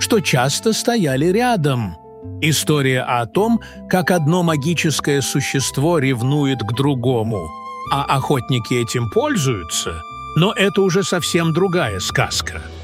что часто стояли рядом. История о том, как одно магическое существо ревнует к другому, а охотники этим пользуются, но это уже совсем другая сказка.